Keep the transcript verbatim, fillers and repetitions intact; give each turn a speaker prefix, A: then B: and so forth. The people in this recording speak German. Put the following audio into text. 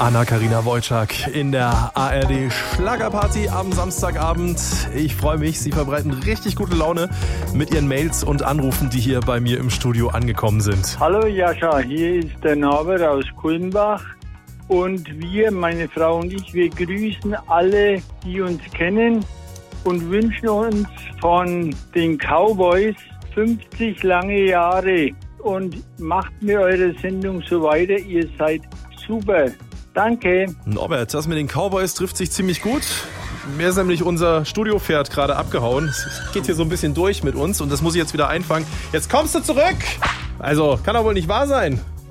A: Anna-Karina Wojcik in der A R D Schlagerparty am Samstagabend. Ich freue mich, Sie verbreiten richtig gute Laune mit Ihren Mails und Anrufen, die hier bei mir im Studio angekommen sind.
B: Hallo Jascha, hier ist der Norbert aus Kulmbach. Und wir, meine Frau und ich, wir grüßen alle, die uns kennen und wünschen uns von den Cowboys fünfzig lange Jahre. Und macht mir eure Sendung so weiter, ihr seid super. Danke.
A: Norbert, das mit den Cowboys trifft sich ziemlich gut. Mir ist nämlich unser Studiopferd gerade abgehauen. Es geht hier so ein bisschen durch mit uns und das muss ich jetzt wieder einfangen. Jetzt kommst du zurück! Also, kann doch wohl nicht wahr sein.